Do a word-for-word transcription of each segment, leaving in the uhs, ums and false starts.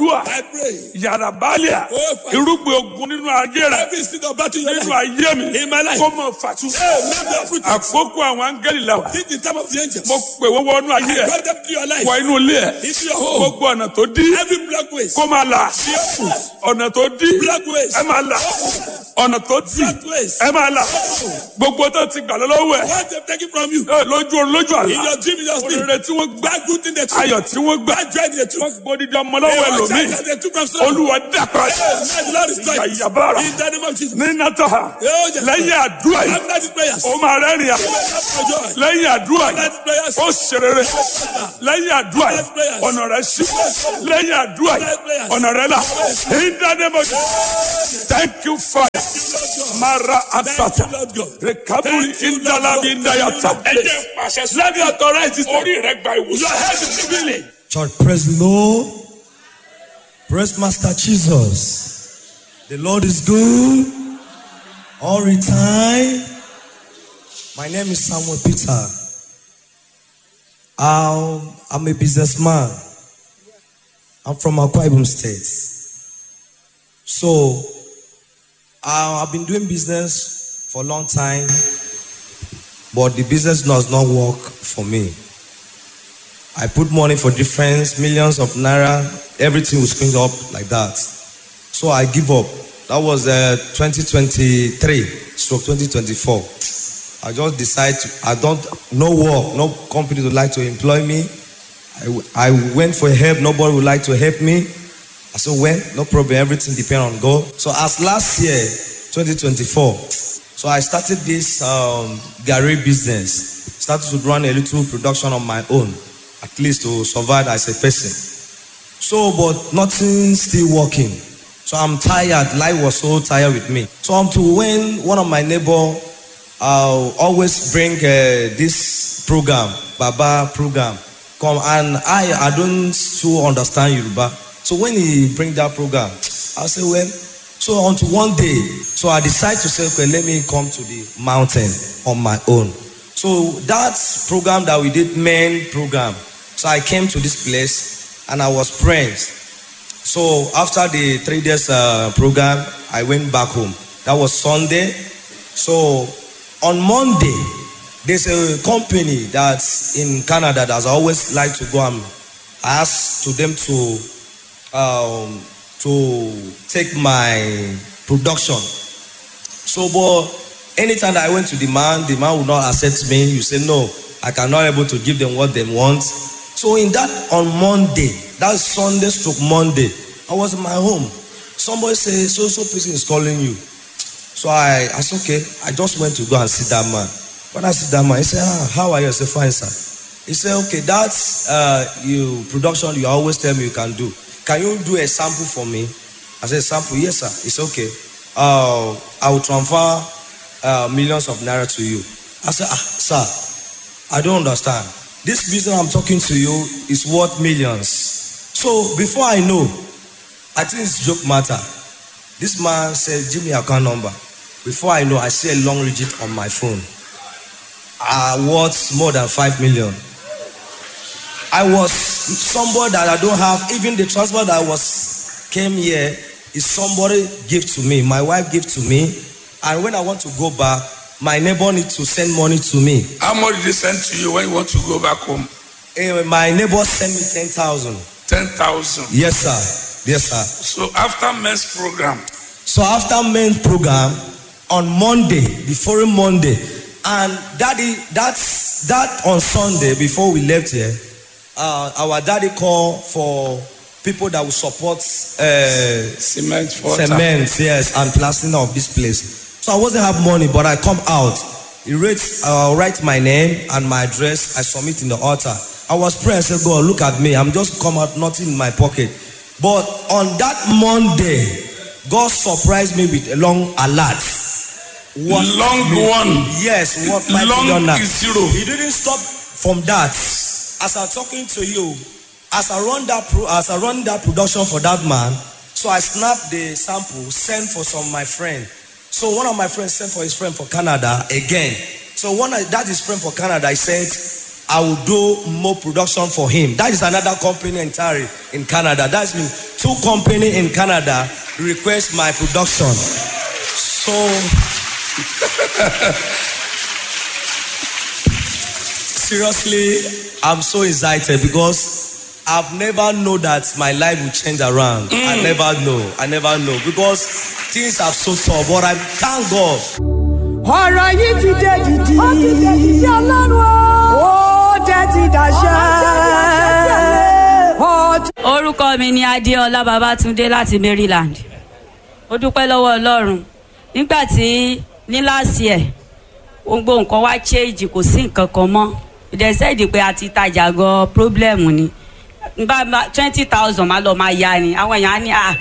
gbàdúrà. I pray. Yàrá bálíà. Oh, Father. Irúgbìn ogun nínú ayé rẹ̀. Every seed of battle in your Nínú life. ayé mi. In my life. Kó mọ fàtú. Hey, let me uproot it. Àkókò àwọn áńgẹ́lì la wà. This is the time of the angels. Mo pè wọ́n wọnú ayé I ẹ̀. got them to your life. Wọ inú ilé ẹ̀. Into your home. Gbogbo ọ̀nà tó dí. Every black ways. Kó máa là. Ọ̀nà tó dí. Black ways. Ẹ máa là. Ọ̀nà tó dí. Black ways. Ẹ máa là. Gbogbo tó ti gbà lọ́wọ́ ẹ̀. What they've taken from you. Ẹ, lójú orun lójú àlá. In your dream, in your sleep. Òrèrè tí wọ́n gbá. Bad good thing they took. Ayọ̀ tí wọ́n gbá. Bad dread they took. Wọ́n gbódìdí ọmọ lọ́wọ́ ẹlòmíì. They took from someone. Olúwa dàpọ̀. Hey, the Lord is trying. Yàyàbára. In the name of Jesus. Ní Nátàhà. Oh, yes. Lẹ́yìn àdúrà yìí. After these prayers. Ó máa rẹ́rìn àpò. For joy. Lẹ́yìn àdúrà After yìí. these prayers. Ó ṣerere. Lẹ́yìn àdúrà yìí. Ọ̀nà rẹ̀ ṣí. Lẹ́yìn àdúrà yìí. Ọ̀nà rẹ̀ là. In the name of Jesus. Thank you, Father. Mara Asata. Rekabuli Indalabi Indayata. Let the authorities orí rẹ̀ gba ìwòsàn. Your head is healing. Church, praise the Lord. Praise Master Jesus. The Lord is good all the time. My name is Samuel Peter. Um, I'm a businessman. I'm from Akwa Ibom State. So, uh, I've been doing business for a long time, but the business does not work for me. I put money for difference, millions of naira, everything will screen up like that. So I give up. That was uh, twenty twenty-three, stroke twenty twenty-four. I just decided to, I don't, no work, no company would like to employ me. I, I went for help, nobody would like to help me. I said, well, no problem, everything depends on God. So as last year, twenty twenty-four, so I started this um, garage business. Started to run a little production on my own, at least to survive as a person. So, but nothing still working. So I'm tired. Life was so tired with me. So until when one of my neighbor uh, always bring uh, this program, Baba program, come and I I don't too understand Yoruba. So when he bring that program, I say, well, so until one day, so I decide to say, okay, let me come to the mountain on my own. So that program that we did, main program. So I came to this place and I was praying. So after the three days uh, program, I went back home. That was Sunday. So on Monday, there's a company that's in Canada that I always like to go and ask to them to um, to take my production. So, but anytime that I went to the man, the man would not accept me. You say, no, I cannot able to give them what they want. So in that, on Monday, that Sunday stroke Monday, I was in my home. Somebody say, so, so person is calling you. So I, I said, okay, I just went to go and see that man. When I see that man, he said, ah, how are you? I said, fine, sir. He said, okay, that's uh, you production you always tell me you can do. Can you do a sample for me? I said, sample? Yes, sir. He said, okay. Uh, I will transfer uh, millions of naira to you. I said, ah, sir, I don't understand. This business I'm talking to you is worth millions. So before I know, I think it's joke matter. This man said, give me account number. Before I know, I see a long digit on my phone. I worth more than five million. I was somebody that I don't have. Even the transport that I was came here is somebody give to me. My wife gave to me. And when I want to go back, my neighbor needs to send money to me. How much did they send to you when you want to go back home? Uh, my neighbor sent me ten thousand. ten thousand. Yes, sir. Yes, sir. So after men's program. So after men's program, on Monday, before Monday, and daddy, that's that on Sunday before we left here, uh, our daddy called for people that will support uh, cement, cement, yes, and plastering of this place. So I wasn't have money, but I come out. He writes, uh, write my name and my address. I submit in the altar. I was praying. I said, God, look at me. I'm just come out, nothing in my pocket. But on that Monday, God surprised me with a long alert. What long one? Yes, what five long million now. Is zero. He didn't stop from that. As I'm talking to you, as I run that pro, as I run that production for that man, so I snapped the sample, sent for some of my friend. So one of my friends sent for his friend for Canada again. So one of that his friend for Canada, I said, I will do more production for him. That is another company entirely in Canada. That's been two companies in Canada request my production. So seriously, I'm so excited because I've never known that my life will change around. Mm. I never know. I never know because things are so tough. But I thank God. ọ̀rọ̀ yìí ti dé dìdì. ó ti dé dìdì ọlọ́run o. ó dé ti dàṣẹ. orúkọ mi ni Adéọlá Babátúndé láti Maryland. ó dúpẹ́ lọ́wọ́ ọlọ́run nígbà tí ní last year gbogbo nǹkan wá change kò sí nǹkan kan mọ́ ìdẹ́sẹ́ẹ̀dì pé a ti tajà gan problem ni nígbà twenty thousand máa lọ máa ya ni àwọn èèyàn á ní à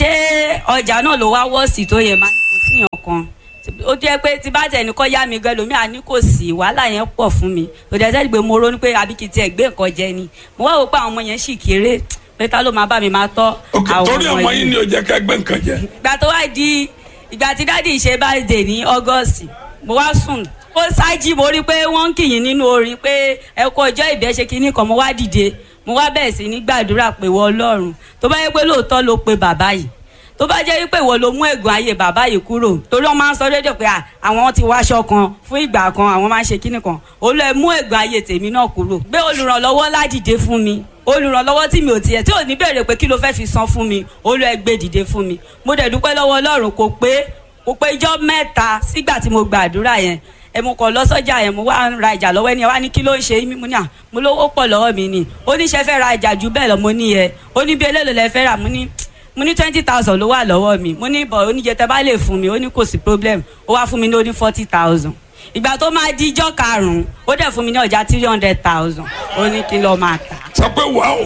ṣé ọjà náà ló wá wọ́ọ̀sì tó yẹ máa ní kò sí nǹkan ó jẹ́ pé tí bá tẹ̀ ní kọ́ yá mi gan lómi àní kò sí wàhálà yẹn pọ̀ fún mi ìdẹ́sẹ́ẹ̀dì pé mo ronú pé àbí kì í tiẹ̀ gbé nǹkan jẹ ni mo wá wò pé àwọn ọmọ yẹn sì kéré pé ta ló máa bá mi máa tọ́ àwọn ọmọ yìí. torí ọmọ yìí ni ó jẹ́ ká gbé nǹkan jẹ. ìgbà tó wá di ìgbà tí dádì ṣe birthday ní August mo wá sùn ó ṣáájì mo rí pé wọ́n ń kìyìn nínú orin pé ẹ kú ọjọ́ ìbí ẹ ṣe kinní kan mo wá dìde mo wá bẹ̀rẹ̀ sí ní gbàdúrà pé wọ Ọlọ́run tó bá yẹ pé lóòótọ́ ló pe bàbá yìí tó bá jẹ́ wípé ìwọ ló mú ègún ayé bàbá yìí kúrò torí wọ́n máa ń sọ rédíò pé àwọn ti wáṣọ kan fún ìgbà kan àwọn máa ń ṣe kinní kan olú ẹ mú ègún ayé tèmi náà kúrò gbé olùrànlọ́wọ́ ládìde fún mi olùrànlọ́wọ́ tí mi ò tiẹ̀ tí ò ní bèrè pé kí ló fẹ́ fi san fún mi olú ẹ gbé dìde fún mi mo dẹ̀ dúpẹ́ lọ́wọ́ Ọlọ́run kò pé kò pé ijọ́ mẹ́ta sígbà tí mo gbàdúrà yẹn ẹ mo kàn lọ sọ́jà yẹn mo wá ń ra ìjà lọ́wọ́ ẹni ẹ wá ní kí ló ń ṣe mí mo ní à mo lówó pọ̀ lọ́wọ́ mi ni ó ní ṣe fẹ́ ra ìjà jù bẹ́ẹ̀ lọ mo ní yẹ ó ní bí eléèlò lẹ fẹ́ rà mo ní mo ní twenty thousand ló wà lọ́wọ́ mi mo ní bọ̀ oníjẹ tẹ bá lè fún mi ó ní kò sí problem ó wá fún mi ní ó ní forty thousand ìgbà tó máa di ijọ́ karùn-ún ó dẹ̀ fún mi ní ọjà three hundred thousand ó ní kí lọ́ọ́ máa tà. sọ pé wàá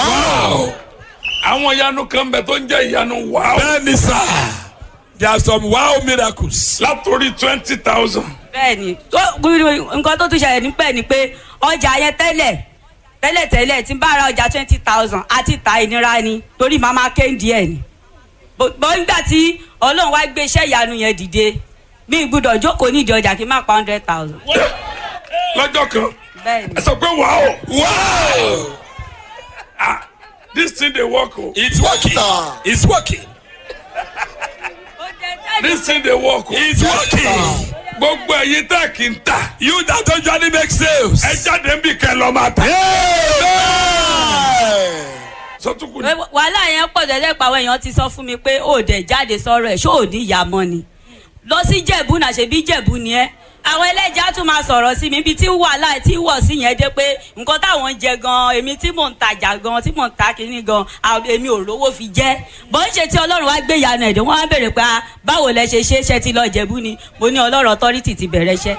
wàá àwọn ìyanu kan bẹ tó ń jẹ́ ìyanu wàá. bẹ́ẹ̀ni sá there are some wow miracles. látòrí twenty thousand. bẹ́ẹ̀ni nǹkan tó tún ṣẹlẹ̀ nípẹ́ ni pé ọjà yẹn tẹ́lẹ̀ tẹ́lẹ̀ tẹ́lẹ̀ tí n bá ra ọjà twenty thousand àti ta ìnira ni torí màmá kéńdì ẹ̀ ni bọ́ nígbà tí Ọlọ́run wá gbé iṣẹ́ ìyanu yẹn dìde mi gbọ́dọ̀ jókòó nídìí ọjà kí n má pa hundred thousand. lọ́jọ́ kan bẹ́ẹ̀ni ẹ sọ pé wàá o wàá ah this thing dey work o. it's working it's working. this thing dey work o. it's working. gbogbo ẹ̀yin tẹ́ kì í ta. you that don't usually make sales. ẹ jáde ń bí kẹ́ lọ máa ta. sọtúkù ni. wàhálà yẹn pọ̀ tẹ́lẹ̀ pa àwọn èèyàn ti sọ fún mi pé ó dẹ̀ jáde sọ̀rọ̀ ẹ̀ ṣó ò ní ìyá mọ́ ni lọ sí Jẹ̀bú náà ṣe bí Jẹ̀bú ni ẹ́ àwọn ẹlẹ́jà tún máa sọ̀rọ̀ sí mi ibi tí wàhálà tí wọ̀ sí yẹn dé pé nǹkan táwọn ń jẹ gan èmi tí mò ń tajà gan tí mò ń ta kínní gan èmi ò rówó fi jẹ́ bọ́n ṣe tí Ọlọ́run wá gbé ìyanu ẹ̀dẹ̀ wọ́n á bèrè pé báwo lẹ ṣe ṣe ṣe ti lọ Jẹ̀bú ni mo ní Ọlọ́run authority ti bẹ̀rẹ̀ iṣẹ́.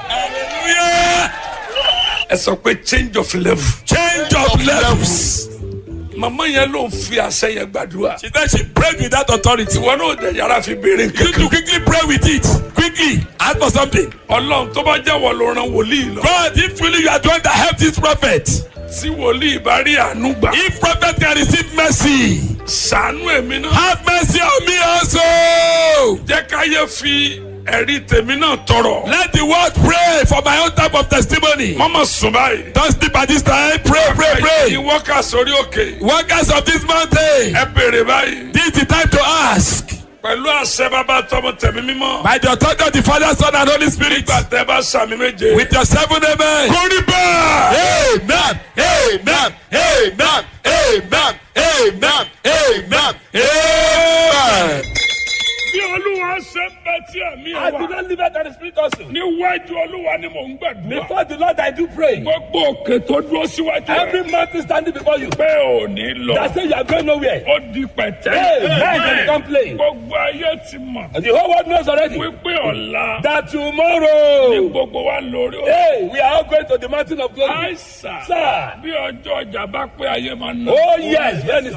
ẹ sọ pé change of level. change of levels. màmá yẹn ló ń fi àṣẹ yẹn gbàdúrà. she said she prayed with that authority. ìwọ náà dẹ̀ yàrá fi béèrè nǹkan. you to quickly pray with it quickly ask for something. Ọlọ́run tó bá jẹ́ wọ́n ló ran wòlíì lọ. God if really you are the one that help this prophet. tí wòlíì bá rí àánú gbà. if prophet can receive mercy. ṣàánú èmi náà. have mercy on me also. jẹ́ káyé fi ẹ̀rí tèmi náà tọrọ. let the world pray for my own type of testimony. mama sùn báyìí. don't sleep at this time pray pray pray. ẹ̀yin workers orí òkè. workers of this mountain. ẹ béèrè báyìí. this is the time to ask. pẹ̀lú àṣẹ bàbá tọmọ tẹ̀mí mímọ́. by the authority of the Father, Son, and Holy Spirit. nígbà tẹ́ bá sàmì méje. with your seven amen. kórì bẹ́ẹ̀. amen amen amen amen amen amen amen. bí olúwa ṣe ń bẹ tí ẹ̀mí ẹ̀ wá. I do not live out of the spirit also. níwájú olúwa ni mò ń gbàdúrà. before the Lord I do pray. gbogbo òkè tó dúró síwájú rẹ̀. every mountain standing before you. pé ò ní lọ. that say you are going nowhere. ó di pẹ̀tẹ́. hey man can complain. gbogbo ayé ti mọ̀. the whole world knows already. wípé ọ̀la. that tomorrow. ní gbogbo wa lórí o. hey we are all going to the mountain of glory. àìsà. sir. bí ọjọ́ ọjà bá pé ayé máa ń ná. oh yes bẹ́ẹ̀ni sir.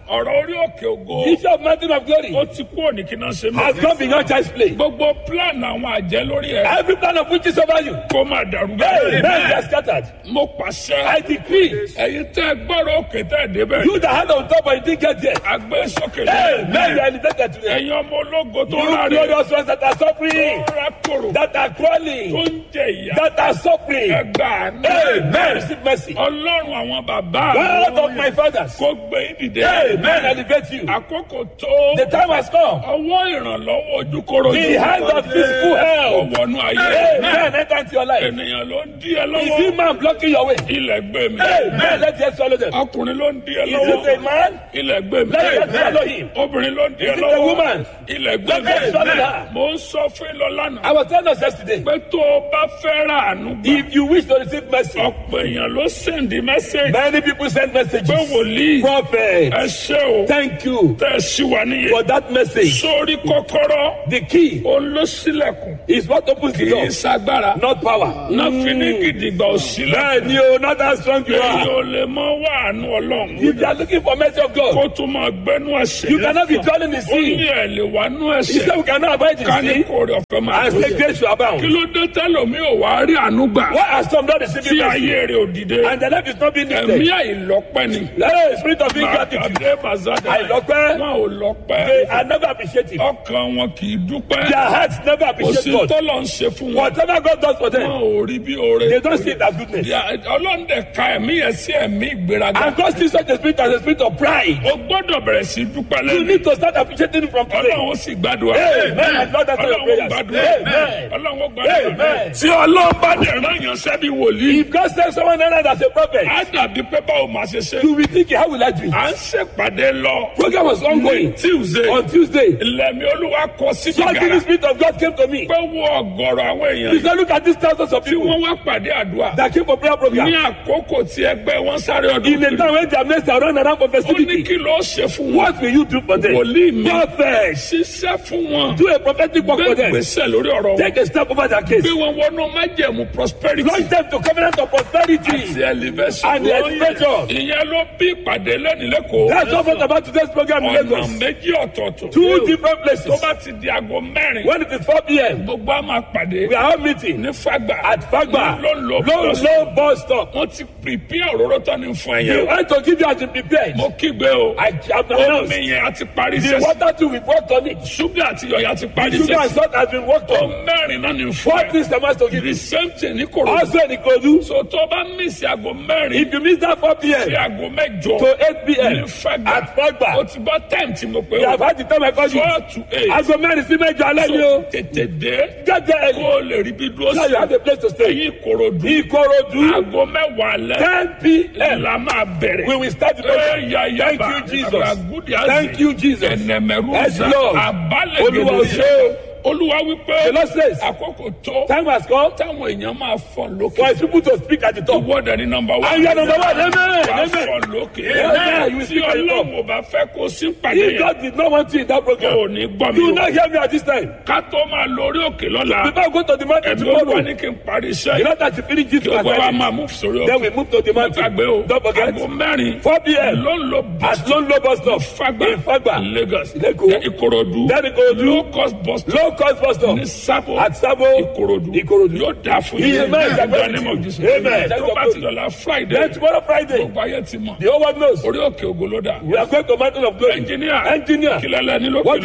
ọ̀rọ̀ orí òkè ògo. The issue of mountain of glory ó ti kú òní kí náà ṣe mí. has come beyond child's play. gbogbo plan àwọn àjẹ́ lórí ẹ̀. Every plan of witches over you, kó máa dàrú hey, bẹ́ẹ̀. men are scattered. mo pàṣẹ. I decree, ẹ̀yin tẹ́ gbọ́rọ̀ òkè tẹ́ débẹ̀. you that had on top but you didn't get there. àgbẹ̀ sókè Hey, men, you are elevated today. ẹ̀yin ọmọ ológo tó You rárẹ̀. glorious ones that are suffering, tó rà kòrò. that are tó crawling, ń jẹ ìyá. that are suffering. ẹgbà Hey, náà. men, receive mercy. ọlọ́run àwọn bàbá. God of my fathers, kó gbé yín dìde. hey, men, elevate you. àkókò tó. The time has come. ọwọ́ ìrànlọ́wọ́ ojúkòrò The hand of physical help. ọwọ́nú ayé. Hey, men, enter into your life. ènìyàn ló ń dí ẹ Is lọ́wọ́. he man blocking your way? ilẹ̀ gbé mi. Hey, men, let the earth swallow them. ọkùnrin ló ń dí ẹ Is lọ́wọ́. it a man? ilẹ̀ gbé mi. Let the earth swallow him. obìnrin ló ń dí ẹ Is it a lọ́wọ́. woman? ilẹ̀ gbé Let the earth swallow mi. her. mo ń sọ fún ilọ lánàá. I was telling us yesterday, pé tó o bá fẹ́ ra àánú gbà. if you wish to receive mercy, ọ̀pọ̀ èèyàn ló sẹ́ndí mẹ́sẹ̀gì. many people send messages. pé wòlíì. Prophet, ẹ ṣé o. thank you tẹ́ ẹ sí wa níyẹn. for that message. sórí kọ́kọ́rọ́. The key òun ló sílẹ̀kùn. is what opens kì the í door, ṣagbára. not power. náà fi ní gidigba òsílẹ̀. Man, you not that strong you èyí are. ò lè mọ wá àánú ọlọ́run. If you are looking for mercy of kó God, tún máa gbẹ́nu ẹ̀sìn. you cannot be dwelling in ó ní sin. ẹ̀ lè wá nú He ẹ̀sìn. said we cannot abide ká in ní sin kórè ọ̀fẹ́ máa and tó say yẹ. grace will abound. kí ló dé tẹ́lómi ò wá rí àánú gbà. Why are some not tí receiving mercy ayé rẹ̀ ò dìde. and the life is not being ẹ̀mí lifted? àìlọ́pẹ́ ni. Hey, spirit of ingratitude. màkàdé màzádà. Àìlọ́pẹ́. wọn ò lọ́pẹ́. They are never appreciative. ọkàn wọn kì í dúpẹ́. Their hearts never kò appreciate sí God. tọ́lọ̀ ń ṣe fún wọn. Whatever God does for wọn them, ò rí bí oore. they don't see it as goodness. ọlọ́run dẹ̀ ka ẹ̀mí yẹn sí ẹ̀mí ìgbéraga. And God sees such a spirit as a spirit of pride. o gbọ́dọ̀ bẹ̀rẹ̀ sí dúpẹ́ You lẹ́nu. need to start appreciating it from today. ọlọ́run ó sì gbàdúrà. Amen. And Lord, that's your ọlọ́run ó prayers. gbàdúrà. Amen. ọlọ́run ó gbàdúrà. Amen. tí ọlọ́run bá dẹ̀ rán yàn sẹ́bi wòlíì. If God sends someone else as a prophet, á dàbí pé báwo máa ṣe ṣe. you will think, how will I do it? à ń ṣèpàdé lọ. Program was ongoing. Tuesday. On Tuesday, lẹ́mi olúwa kọ síbi suddenly the gara. spirit of God came to me. pé wo ọ̀gọ̀rọ̀ àwọn He èèyàn. said, look at these thousands of tí people wọ́n wá pàdé àdúrà. that came for prayer ní program. àkókò tí ẹgbẹ́ wọn sáré ọdún. In a time when their mates are running around for ó ní festivity, kí ló ṣe fún wọn. what will you do for them? wòlíì mi. Prophet, ṣiṣẹ́ fún wọn. do a prophetic work for gbé them. gbèsè lórí ọ̀rọ̀ wọn. Take a step over their case. gbé wọn wọnú májẹ̀mú prosperity. Launch them to covenant of prosperity àti elevation. and the elevation. ìyẹn ló bí ìpàdé lẹ́nu lẹ́kọ̀ọ́. That's what brought about today's program in ọ̀nà Lagos. méjì ọ̀tọ̀ọ̀tọ̀. Two different places. tó bá ti di aago mẹ́rin. When it is four p m, gbogbo a máa pàdé. we are all meeting ní Fagba. at Fagba. ló ń lo Low, low bus stop. wọ́n ti prepare òróró tán ní fún We ẹ̀yẹ. want to give you as you prepared. mo kígbe o. I have announced. omi yẹn a ti parí The sẹ́sì. water too, we worked on it. ṣúgà àti yọ̀yà ti parí Sugar and sẹ́sì. salt has been worked tó on. mẹ́rin náà ní fún What ẹ. things am I to give the you? same thing ní kòrò. Also in Ikodu, so tó bá miss aago mẹ́rin. if you miss that four p sí m aago mẹ́jọ. to eight p m ní Fagba. at Fagba, o ti bá time tí mo pè you have o. had the time I called you. four to eight. Aago mẹ́rin sí mẹ́jọ alẹ́ ni so o. tètè dé. Get there kó early. o lè rí bí dúró Now you have sí. a place to stay. èyí Ìkòròdú. Ikorodu, aago mẹ́wàá alẹ́. ten p m la máa bẹ̀rẹ̀. we will start the program. Thank you, Jesus. Thank you, Jesus. ẹnẹmẹrú Yes, sa Lord. abalẹ̀ Olúwa gèdè ṣe o. olúwa wípé The Lord says, àkókò tó time has come táwọn èèyàn máa fọ̀ for lókè. his people to speak at the top. ìwọ́dẹ ní nọmba wá. And you are number one. Amen. wà á Amen. fọ̀ lókè. Amen. You will tí speak at the top. ọlọ́run ò bá fẹ́ kó sí pàdé If yẹn. God did not want you in that kò program, ní gbọ́ mi you will o. not hear me at this time. ká tó máa lórí òkè lọ́la. Before I go to the mountain ẹ̀mí olúwa tomorrow, ní kí n parí iṣẹ́ you yìí. know that you finish this kí o gbọ́ wa class, máa mú sórí then òkè. we move to the mountain. gbàgbé o. Don't forget. aago mẹ́rin. four p m ló ń lo bus at Lone Low bus stop Fagba in Fagba, Lagos. Lẹ́kọ̀ọ́. Then Ìkòròdú. Then Ikorodu. low cost bus stop. low cost bus stop ní Sábò. at Sabo, Ìkòròdú. Ìkòròdú. yóò dáa fún Amen. yín. Amen. Ìgbà ní mọ̀ Jésù. Amen. tó bá ti dọ̀la Friday. Then tomorrow Friday, gbogbo ayé ti mọ̀. the whole world knows orí òkè ògo ló dà. we are going to mountain of glory. Engineer. Engineer. kílẹ̀ lẹ́ni lókè What